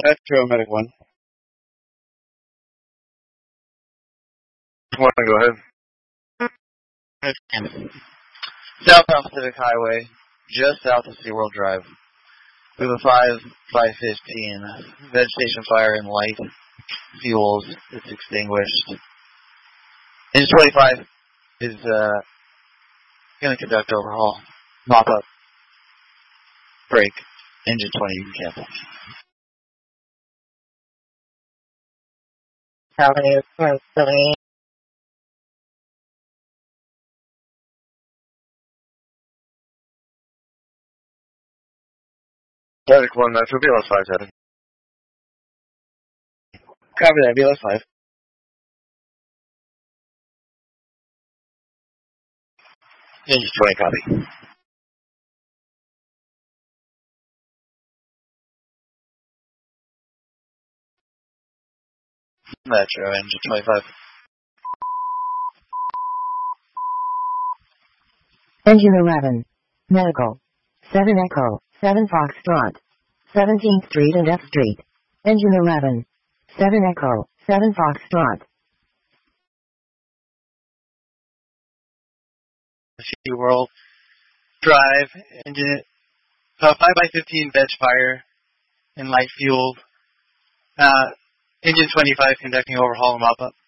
Metro Medic 1. Want to go ahead? Southbound Pacific Highway, just south of SeaWorld Drive. We have a 5:15 vegetation fire and light. Fuels, it's extinguished. Engine 25 is going to conduct overhaul. Mop up. Break. Engine 20, you can cancel. Avenue 178. Medic 1, Metro, BLS 5 heading. Copy that, BLS 5. Engine 20, copy. Metro, engine 25. Engine 11. Medical. 7 Echo, 7 Foxtrot. 17th Street and F Street. Engine 11. 7 Echo, 7 Foxtrot. SeaWorld Drive, engine 5:15 veg fire and light fueled. Engine 25 conducting overhaul and mop up.